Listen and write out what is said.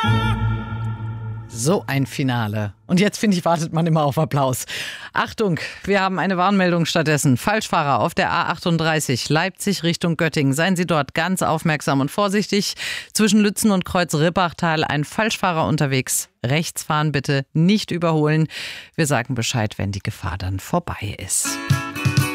So ein Finale. Und jetzt, finde ich, wartet man immer auf Applaus. Achtung, wir haben eine Warnmeldung stattdessen. Falschfahrer auf der A38 Leipzig Richtung Göttingen. Seien Sie dort ganz aufmerksam und vorsichtig. Zwischen Lützen und Kreuz-Rippachtal ein Falschfahrer unterwegs. Rechts fahren bitte, nicht überholen. Wir sagen Bescheid, wenn die Gefahr dann vorbei ist.